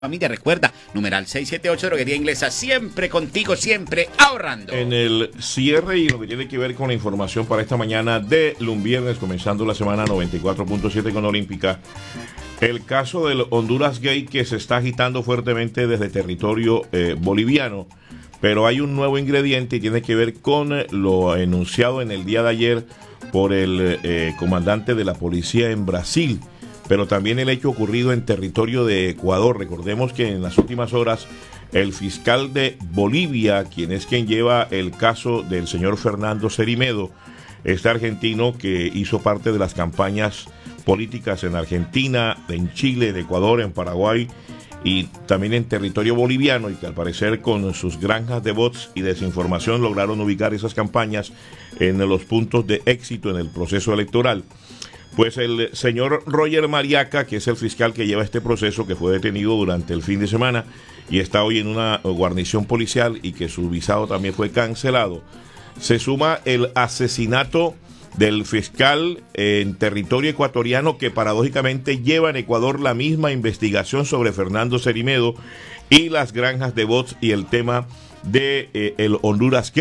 Familia, recuerda, numeral 678, Droguería Inglesa, siempre contigo, siempre ahorrando. En el cierre y lo que tiene que ver con la información para esta mañana de Lumbiernes, comenzando la semana 94.7 con Olímpica, el caso del Honduras Gate que se está agitando fuertemente desde territorio boliviano, pero hay un nuevo ingrediente y tiene que ver con lo enunciado en el día de ayer por el comandante de la policía en Brasil, pero también el hecho ocurrido en territorio de Ecuador. Recordemos que en las últimas horas el fiscal de Bolivia, quien lleva el caso del señor Fernando Cerimedo, este argentino que hizo parte de las campañas políticas en Argentina, en Chile, en Ecuador, en Paraguay y también en territorio boliviano, y que al parecer con sus granjas de bots y desinformación lograron ubicar esas campañas en los puntos de éxito en el proceso electoral. Pues el señor Roger Mariaca, que es el fiscal que lleva este proceso, que fue detenido durante el fin de semana y está hoy en una guarnición policial y que su visado también fue cancelado, se suma el asesinato del fiscal en territorio ecuatoriano que paradójicamente lleva en Ecuador la misma investigación sobre Fernando Cerimedo y las granjas de bots y el tema de el Honduras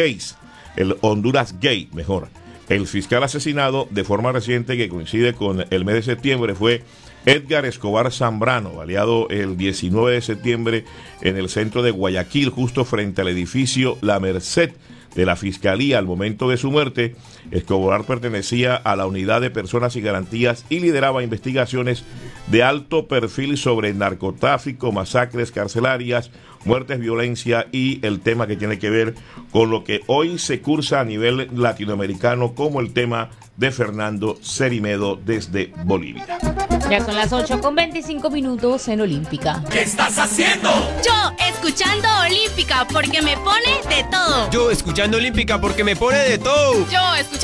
Gate, mejor. El fiscal asesinado de forma reciente, que coincide con el mes de septiembre, fue Edgar Escobar Zambrano, baleado el 19 de septiembre en el centro de Guayaquil, justo frente al edificio La Merced de la Fiscalía. Al momento de su muerte, Escobar pertenecía a la Unidad de Personas y Garantías y lideraba investigaciones de alto perfil sobre narcotráfico, masacres carcelarias, muertes, violencia y el tema que tiene que ver con lo que hoy se cursa a nivel latinoamericano como el tema de Fernando Cerimedo desde Bolivia. Ya son las 8:25 en Olímpica. ¿Qué estás haciendo? Yo escuchando Olímpica porque me pone de todo. Yo escuchando Olímpica porque me pone de todo. Yo escuchando